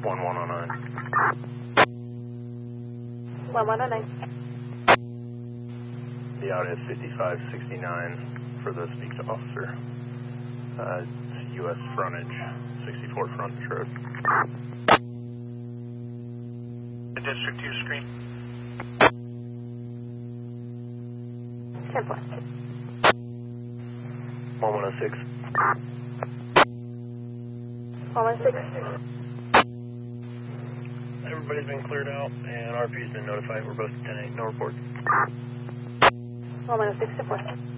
1109. 1109. The Audi is 5569 for the speak to officer. U.S. frontage, 64 frontage road. The District 2 screen. 10 points. 1106. 1106. Everybody's been cleared out, and RP's been notified. We're both at 10-8. No report. 1106 to 4.